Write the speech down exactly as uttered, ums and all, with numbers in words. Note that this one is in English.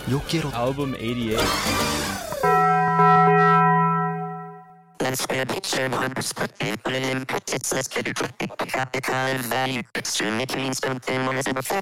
Yo quiero Album eighty-eight. Let's get a picture of one perspective, put it in practice, let's get it right. Pick up the color value, extremely clean, something more than before.